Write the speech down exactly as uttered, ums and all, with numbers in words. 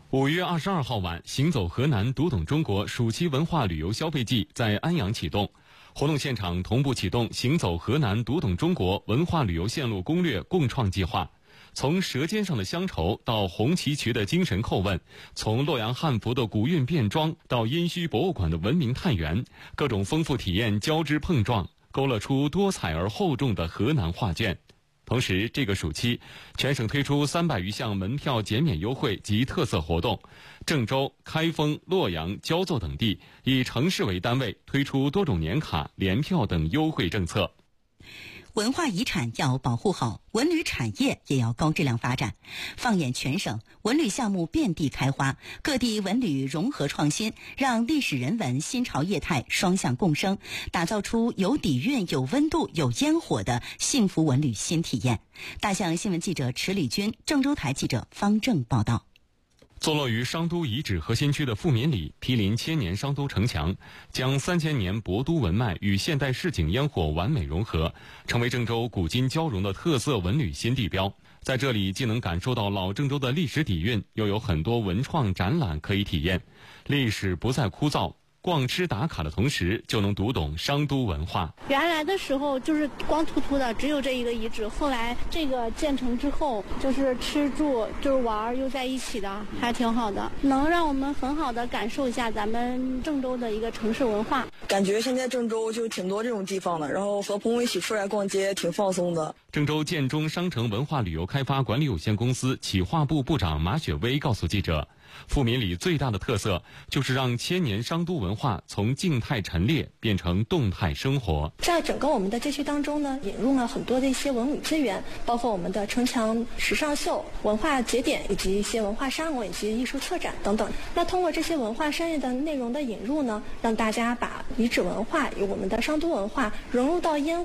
五月二十二号晚，行走河南，读懂中国暑期文化旅游消费季在安阳启动。活动现场同步启动行走河南，读懂中国文化旅游线路攻略共创计划。从舌尖上的乡愁到红旗渠的精神叩问，从洛阳汉服的古韵变装到殷墟博物馆的文明探源，各种丰富体验交织碰撞，勾勒出多彩而厚重的河南画卷。同时，这个暑期，全省推出三百余项门票减免优惠及特色活动。郑州、开封、洛阳、焦作等地以城市为单位推出多种年卡、联票等优惠政策。 文化遗产要保护好，文旅产业也要高质量发展。放眼全省，文旅项目遍地开花，各地文旅融合创新，让历史人文新潮业态双向共生，打造出有底蕴、有温度、有烟火的幸福文旅新体验。大象新闻记者池礼军，郑州台记者方正报道。 坐落于商都遗址核心区的富民里，毗邻千年商都城墙，将三千年博都文脉与现代市井烟火完美融合，成为郑州古今交融的特色文旅新地标。在这里，既能感受到老郑州的历史底蕴，又有很多文创展览可以体验，历史不再枯燥。逛吃打卡的同时，就能读懂商都文化。 原来的时候就是光秃秃的，只有这一个遗址。后来这个建成之后，就是吃住就是玩又在一起的，还挺好的，能让我们很好的感受一下咱们郑州的一个城市文化。 感觉现在郑州就挺多这种地方的，然后和朋友一起出来逛街，挺放松的。 郑州建中商城文化旅游开发管理有限公司企划部部长马雪薇告诉记者，富民里最大的特色就是让千年商都文化从静态陈列变成动态生活。 在整个我们的街区当中呢，引入了很多的一些文旅资源，包括我们的城墙时尚秀、文化节点以及一些文化沙龙以及艺术策展等等。那通过这些文化商业的内容的引入呢，让大家把遗址文化与我们的商都文化融入到烟